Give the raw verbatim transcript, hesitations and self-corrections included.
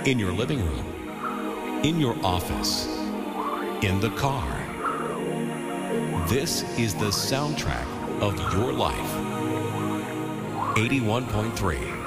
in your living room, in your office, in the car. This is the soundtrack of your life. eighty-one point three